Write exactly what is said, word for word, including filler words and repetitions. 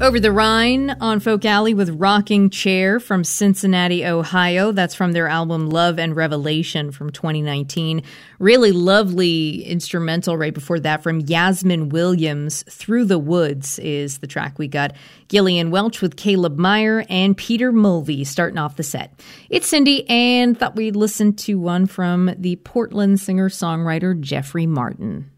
Over the Rhine on Folk Alley with Rocking Chair from Cincinnati, Ohio. That's from their album Love and Revelation from twenty nineteen. Really lovely instrumental right before that from Yasmin Williams. Through the Woods is the track we got. Gillian Welch with Caleb Meyer and Peter Mulvey starting off the set. It's Cindy, and thought we'd listen to one from the Portland singer-songwriter Jeffrey Martin.